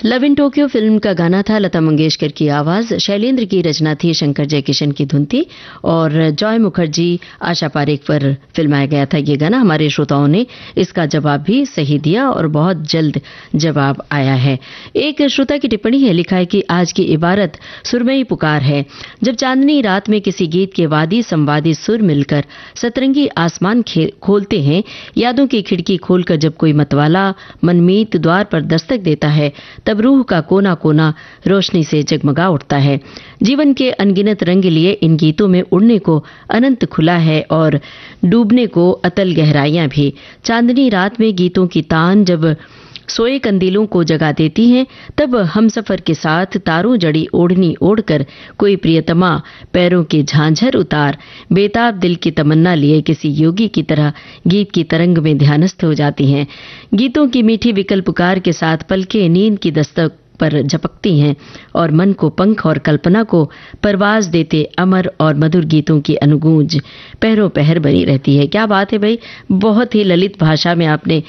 Love in Tokyo film का गाना था, लता मंगेशकर की आवाज, शैलेंद्र की रचना थी, शंकर जयकिशन की धुन थी और जॉय मुखर्जी, आशा पारेख पर फिल्माया गया था ये गाना। हमारे श्रोताओं ने इसका जवाब भी सही दिया और बहुत जल्द जवाब आया है। एक श्रोता की टिप्पणी है, लिखा है कि आज की इबारत सुरमई पुकार है। जब चांदनी रात में किसी गीत के वादी संवादी सुर मिलकर सतरंगी आसमान खोलते हैं, यादों की खिड़की खोलकर जब कोई मतवाला मनमीत द्वार पर दस्तक देता है, तब रूह का कोना कोना रोशनी से जगमगा उठता है। जीवन के अनगिनत रंग लिए इन गीतों में उड़ने को अनंत खुला है और डूबने को अतल गहराइयां भी। चांदनी रात में गीतों की तान जब सोए कंदीलों को जगा देती हैं, तब हम सफर के साथ तारों जड़ी ओढ़नी ओढ़कर कोई प्रियतमा पैरों के झांझर उतार बेताब दिल की तमन्ना लिए किसी योगी की तरह गीत की तरंग में ध्यानस्थ हो जाती हैं। गीतों की मीठी विकल पुकार के साथ पलकें नींद की दस्तक पर झपकती हैं और मन को पंख और कल्पना को परवाज देते अमर और मधुर गीतों की अनुगूंज पहरों पहर बनी रहती है। क्या बात है भाई, बहुत ही ललित भाषा में आपने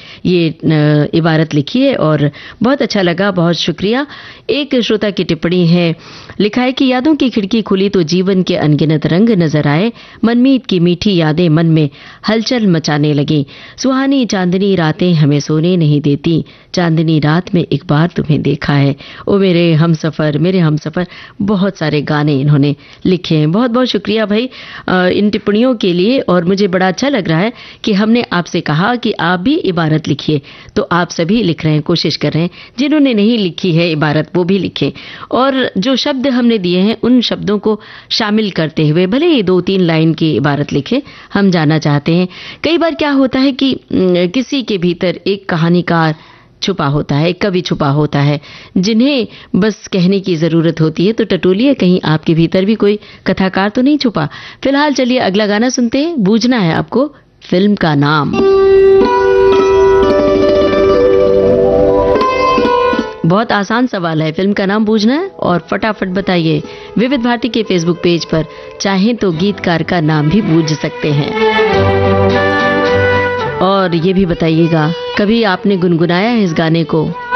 ये इबारत लिखी है और बहुत अच्छा लगा, बहुत शुक्रिया। एक श्रोता की टिप्पणी है, लिखा है कि यादों की खिड़की खुली तो जीवन के अनगिनत रंग नजर आए, मनमीत की मीठी यादें मन में हलचल मचाने लगी। सुहानी चांदनी रातें हमें सोने नहीं देती, चांदनी रात में एक बार तुम्हें देखा है। ओ मेरे हमसफर, बहुत सारे गाने इन्होंने लिखे हैं। बहुत बहुत शुक्रिया भाई इन टिप्पणियों के लिए। और मुझे बड़ा अच्छा लग रहा है कि हमने आपसे कहा कि आप भी इबारत लिखिए, तो आप सभी लिख रहे हैं, कोशिश कर रहे हैं। जिन्होंने नहीं लिखी है इबारत वो भी लिखें और जो शब्द हमने दिए हैं उन शब्दों को शामिल करते हुए भले ही 2-3 लाइन की इबारत लिखें, हम जानना चाहते हैं। कई बार क्या होता है कि किसी के भीतर एक कहानीकार छुपा होता है, एक कवि छुपा होता है, जिन्हें बस कहने की जरूरत होती है। तो टटोलिए, कहीं आपके भीतर भी कोई कथाकार तो नहीं छुपा। फिलहाल चलिए अगला गाना सुनते हैं। बूझना है आपको फिल्म का नाम। बहुत आसान सवाल है, फिल्म का नाम बूझना है और फटाफट बताइए। विविध भारती के फेसबुक पेज पर चाहें तो गीतकार का नाम भी बूझ सकते हैं। और ये भी बताइएगा, कभी आपने गुनगुनाया है इस गाने को?